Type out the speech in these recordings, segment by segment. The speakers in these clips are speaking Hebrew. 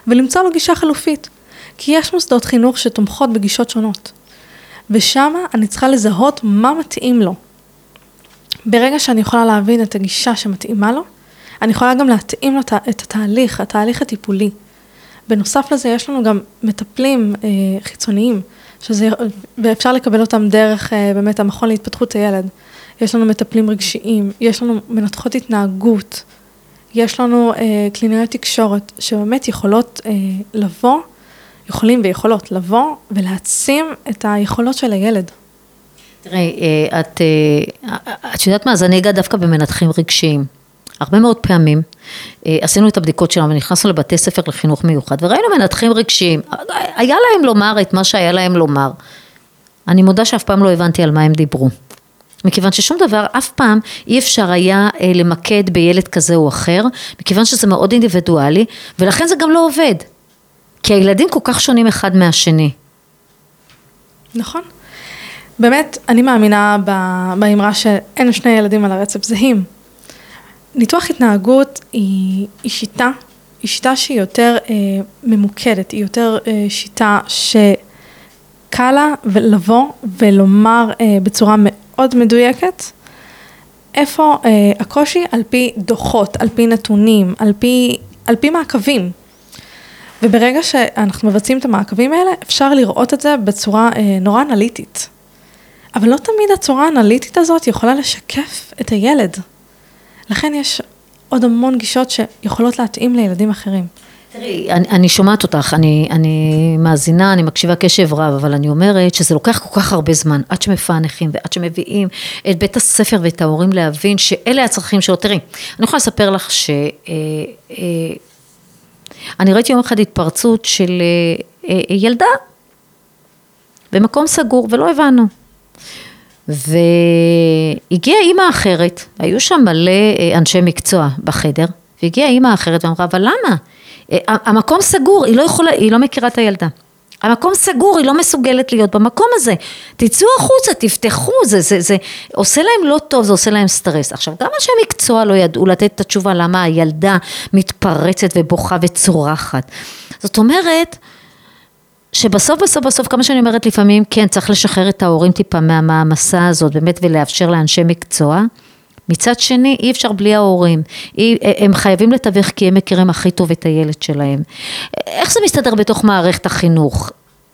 ולמצוא לו גישה חלופית. כי יש מוסדות חינוך שתומכות בגישות שונות. ושם אני צריכה לזהות מה מתאים לו. ברגע שאני יכולה להבין את הגישה שמתאימה לו, אני יכולה גם להתאים לו את התהליך הטיפולי. בנוסף לזה יש לנו גם מטפלים חיצוניים, ואפשר לקבל אותם דרך באמת המכון להתפתחות הילד. יש לנו מטפלים רגשיים, יש לנו מנתחות התנהגות, יש לנו קלינאיות תקשורת, שבאמת יכולים ויכולות לבוא ולהעצים את היכולות של הילד. תראי, את יודעת מה, אז אני אגע דווקא במנתחים רגשיים. הרבה מאוד פעמים עשינו את הבדיקות שלנו ונכנסנו לבתי ספר לחינוך מיוחד, וראינו מנתחים רגשיים, היה להם לומר את מה שהיה להם לומר. אני מודה שאף פעם לא הבנתי על מה הם דיברו. מכיוון ששום דבר, אף פעם אי אפשר היה למקד בילד כזה או אחר, מכיוון שזה מאוד אינדיבידואלי, ולכן זה גם לא עובד. כי הילדים כל כך שונים אחד מהשני. נכון. באמת, אני מאמינה באמרה שאין שני ילדים על הרצף זהים. ניתוח התנהגות היא שיטה שהיא יותר ממוקדת, היא יותר שיטה שקל לה לבוא ולומר בצורה מאוד מדויקת, איפה הקושי על פי דוחות, על פי נתונים, על פי מעקבים. וברגע שאנחנו מבצעים את המעקבים האלה, אפשר לראות את זה בצורה נורא אנליטית. אבל לא תמיד הצורה האנליטית הזאת יכולה לשקף את הילד. לכן יש עוד המון גישות שיכולות להתאים לילדים אחרים. תראי, אני שומעת אותך, אני מאזינה, אני מקשיבה קשב רב, אבל אני אומרת שזה לוקח כל כך הרבה זמן, עד שמפענחים ועד שמביאים את בית הספר ואת ההורים להבין שאלה הצרכים שלו. תראי, אני יכולה לספר לך אני ראיתי יום אחד התפרצות של ילדה במקום סגור ולא הבנו. והגיעה אימא אחרת, היו שם מלא אנשי מקצוע בחדר, והגיעה אימא אחרת ואמרה, אבל למה? המקום סגור, היא לא מכירה את הילדה. המקום סגור, היא לא מסוגלת להיות במקום הזה. תצאו החוצה, תפתחו, זה עושה להם לא טוב, זה עושה להם סטרס. עכשיו, גם אנשי מקצוע לא ידעו לתת את התשובה למה הילדה מתפרצת ובוכה וצורחת. זאת אומרת, שבסוף, כמה שאני אומרת לפעמים, כן, צריך לשחרר את ההורים טיפה מהמסע הזאת, באמת, ולאפשר לאנשי מקצוע. מצד שני, אי אפשר בלי ההורים. הם חייבים לתווך כי הם מכירים הכי טוב את הילד שלהם. איך זה מסתדר בתוך מערכת החינוך?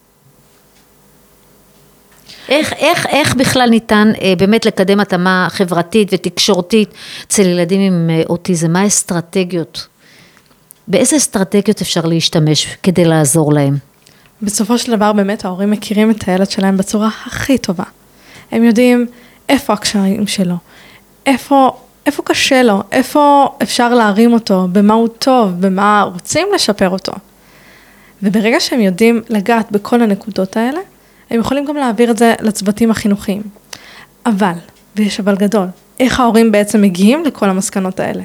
איך בכלל ניתן באמת לקדם התאמה חברתית ותקשורתית אצל ילדים עם אוטיזם? מה האסטרטגיות? באיזה אסטרטגיות אפשר להשתמש כדי לעזור להם? בסופו של דבר באמת ההורים מכירים את הילד שלהם בצורה הכי טובה. הם יודעים איפה הקשיים שלו, איפה קשה לו, איפה אפשר להרים אותו, במה הוא טוב, במה רוצים לשפר אותו. וברגע שהם יודעים לגעת בכל הנקודות האלה, הם יכולים גם להעביר את זה לצוותים החינוכיים. אבל, ויש אבל גדול, איך ההורים בעצם מגיעים לכל המסקנות האלה?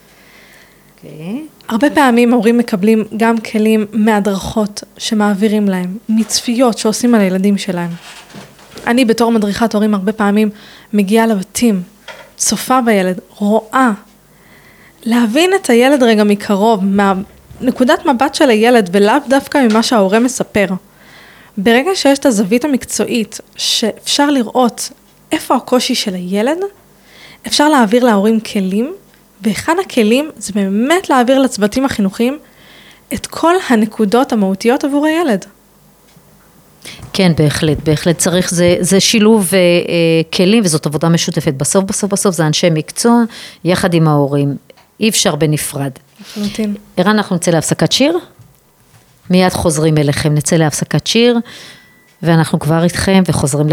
הרבה פעמים ההורים מקבלים גם כלים מהדרכות שמעבירים להם, מצפיות שעושים על הילדים שלהם. אני בתור מדריכת הורים הרבה פעמים מגיעה לבתים, צופה בילד, רואה, להבין את הילד רגע מקרוב, מהנקודת מבט של הילד ולאו דווקא ממה שההורה מספר. ברגע שיש את הזווית המקצועית שאפשר לראות איפה הקושי של הילד, אפשר להעביר להורים כלים, ואחד הכלים זה באמת להעביר לצוותים החינוכיים את כל הנקודות המהותיות עבור הילד. כן, בהחלט צריך, זה שילוב כלים וזאת עבודה משותפת. בסוף זה אנשי מקצוע יחד עם ההורים. אי אפשר בנפרד. לחלוטין. ערן, אנחנו נצא להפסקת שיר? מיד חוזרים אליכם, נצא להפסקת שיר, ואנחנו כבר איתכם וחוזרים